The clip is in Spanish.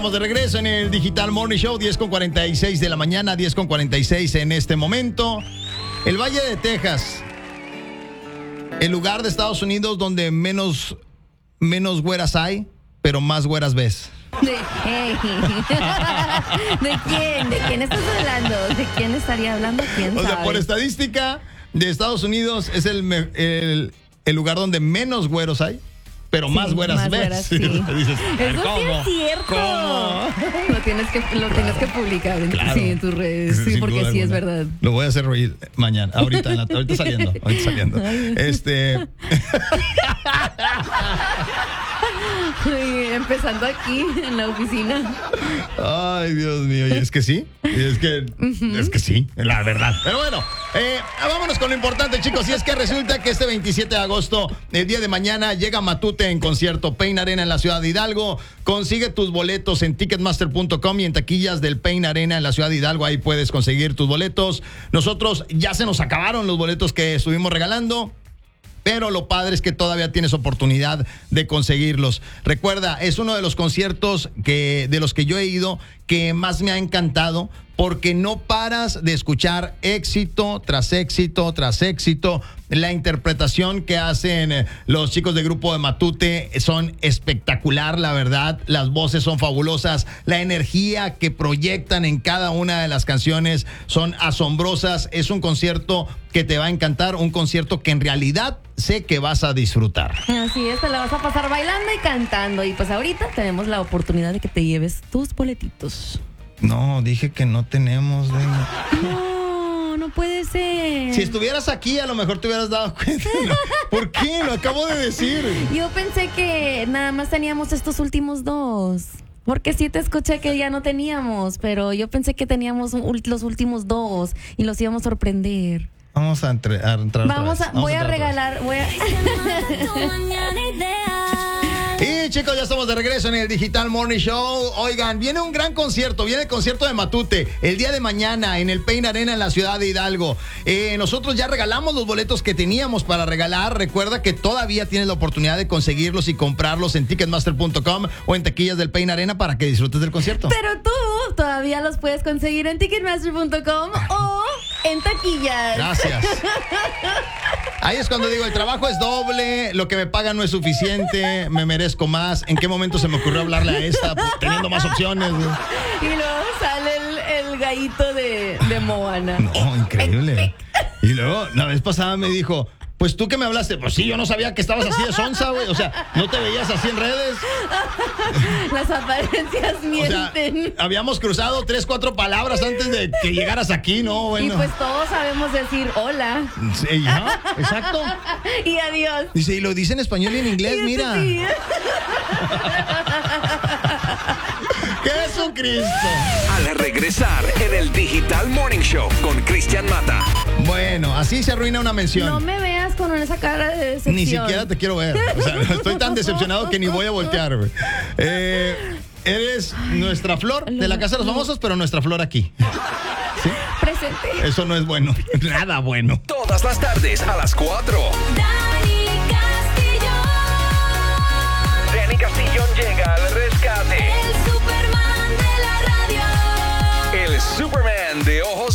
estamos de regreso en el Digital Morning Show, 10:46 de la mañana, 10:46 en este momento. El Valle de Texas, el lugar de Estados Unidos donde menos güeras hay, pero más güeras ves. ¿De quién? ¿De quién estás hablando? ¿De quién estaría hablando? ¿Quién sabe? O sea, por estadística de Estados Unidos es el lugar donde menos güeros hay, pero más güeras ves. Güeras, sí. Dices, eso ¿cómo? sí es cierto. ¿Cómo? Lo tienes que publicar Claro. sí, en tus redes. Sí, Sin porque duda sí es alguna. verdad. Lo voy a hacer mañana, ahorita saliendo. Ay, empezando aquí en la oficina. Ay, Dios mío, y es que sí, es que sí, la verdad. Pero bueno, vámonos con lo importante, chicos, y es que resulta que este 27 de agosto, el día de mañana, llega Matute en concierto Pain Arena en la ciudad de Hidalgo. Consigue tus boletos en ticketmaster.com y en taquillas del Pain Arena en la ciudad de Hidalgo. Ahí puedes conseguir tus boletos. Nosotros ya se nos acabaron los boletos que estuvimos regalando, pero lo padre es que todavía tienes oportunidad de conseguirlos. Recuerda, es uno de los conciertos de los que yo he ido que más me ha encantado, porque no paras de escuchar éxito tras éxito tras éxito. La interpretación que hacen los chicos de Grupo de Matute son espectacular, la verdad. Las voces son fabulosas. La energía que proyectan en cada una de las canciones son asombrosas. Es un concierto que te va a encantar, un concierto que en realidad sé que vas a disfrutar. Así es, te la vas a pasar bailando y cantando. Y pues ahorita tenemos la oportunidad de que te lleves tus boletitos. No, dije que no tenemos. No puede ser. Si estuvieras aquí, a lo mejor te hubieras dado cuenta. ¿Por qué? Lo acabo de decir. Yo pensé que nada más teníamos estos últimos dos. Porque sí te escuché que ya no teníamos, pero yo pensé que teníamos los últimos dos y los íbamos a sorprender. Vamos a entrar. Voy a regalar. Y chicos, ya estamos de regreso en el Digital Morning Show. Oigan, viene un gran concierto, viene el concierto de Matute el día de mañana en el Pain Arena en la ciudad de Hidalgo. Nosotros ya regalamos los boletos que teníamos para regalar. Recuerda que todavía tienes la oportunidad de conseguirlos y comprarlos en ticketmaster.com o en taquillas del Pain Arena para que disfrutes del concierto. Pero tú todavía los puedes conseguir en ticketmaster.com o en taquillas. Gracias. Ahí es cuando digo, el trabajo es doble, lo que me pagan no es suficiente, me merezco más. ¿En qué momento se me ocurrió hablarle a esta teniendo más opciones? Y luego sale el gallito de Moana. No, increíble. Y luego, la vez pasada me dijo, pues tú que me hablaste, pues sí, yo no sabía que estabas así de sonsa, güey. O sea, no te veías así en redes. Las apariencias mienten. O sea, habíamos cruzado 3-4 palabras antes de que llegaras aquí, ¿no? Bueno. Y pues todos sabemos decir hola. Sí, ¿no? Exacto. Y adiós. Dice, y lo dice en español y en inglés, mira. Sí. ¡Jesucristo! Al regresar en el Digital Morning Show con Cristian Mata. Bueno, así se arruina una mención. No me veas con esa cara de decepción. Ni siquiera te quiero ver. O sea, estoy tan decepcionado que ni voy a voltear, güey. Eres nuestra flor de la Casa de los Famosos, pero nuestra flor aquí. ¿Sí? Presente. Eso no es bueno. Nada bueno. Todas las tardes a las 4. Dani Castillón llega al rescate. El Superman de la radio. El Superman de ojos